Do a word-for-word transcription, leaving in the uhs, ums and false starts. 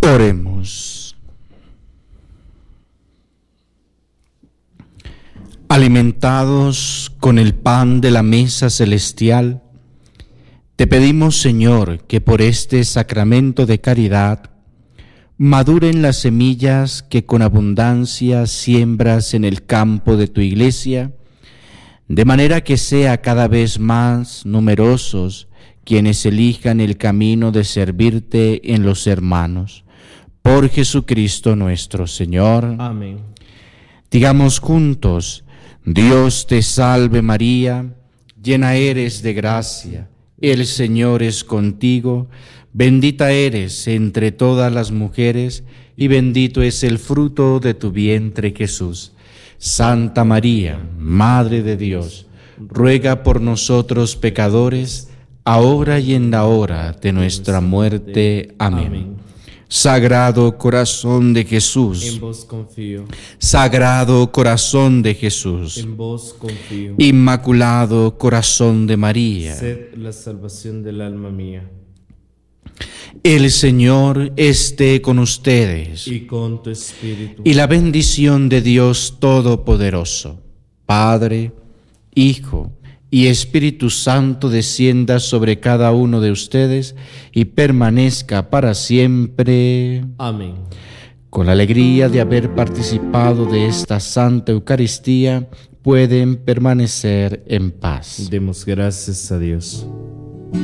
Oremos. Alimentados con el pan de la mesa celestial, te pedimos, Señor, que por este sacramento de caridad maduren las semillas que con abundancia siembras en el campo de tu Iglesia, de manera que sea cada vez más numerosos quienes elijan el camino de servirte en los hermanos. Por Jesucristo nuestro Señor. Amén. Digamos juntos: Dios te salve María, llena eres de gracia, el Señor es contigo, bendita eres entre todas las mujeres y bendito es el fruto de tu vientre Jesús. Santa María, Madre de Dios, ruega por nosotros pecadores, ahora y en la hora de nuestra muerte. Amén. Amén. Sagrado corazón de Jesús, en vos confío. Sagrado corazón de Jesús, en vos confío. Inmaculado corazón de María, sed la salvación del alma mía. El Señor esté con ustedes, y con tu espíritu. Y la bendición de Dios Todopoderoso, Padre, Hijo y Espíritu Santo descienda sobre cada uno de ustedes y permanezca para siempre. Amén. Con la alegría de haber participado de esta Santa Eucaristía, pueden permanecer en paz. Demos gracias a Dios.